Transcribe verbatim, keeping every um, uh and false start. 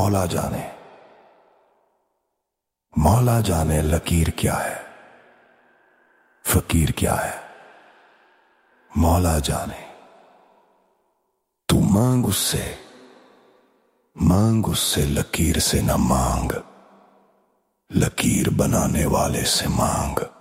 मौला जाने, मौला जाने लकीर क्या है, फकीर क्या है, मौला जाने। तू मांग उससे, मांग उससे, लकीर से न मांग, लकीर बनाने वाले से मांग।